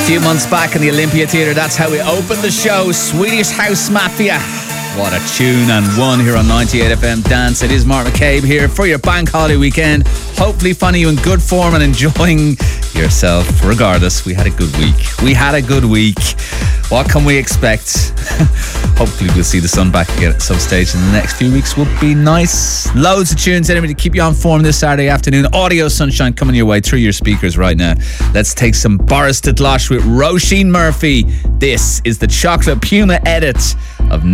few months back in the Olympia Theatre, that's how we opened the show. Swedish House Mafia. What a tune, and one here on 98 FM Dance. It is Mark McCabe here for your bank holiday weekend. Hopefully finding you in good form and enjoying yourself. Regardless, we had a good week. What can we expect? Hopefully we'll see the sun back again at some stage in the next few weeks. Would be nice. Loads of tunes anyway to keep you on form this Saturday afternoon. Audio sunshine coming your way through your speakers right now. Let's take some Boris Titlosh with Roisin Murphy. This is the Chocolate Puma edit of